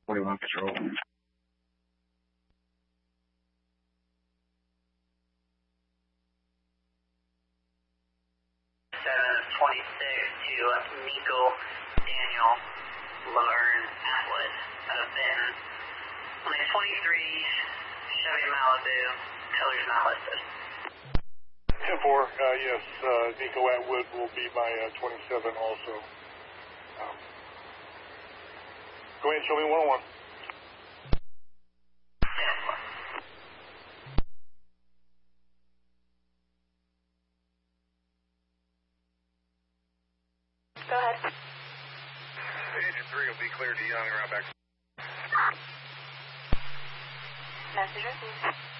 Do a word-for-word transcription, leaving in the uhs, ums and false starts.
twenty-one Patrol. seven twenty-six to Nico Daniel Laverne Atwood out of Benton. On a twenty-three Chevy Malibu, colors not listed. ten four, uh, yes, uh, Nico Atwood will be by uh, twenty-seven also. Um, go ahead and show me one oh one. Go ahead. Engine three will be clear to Young around back. Message received.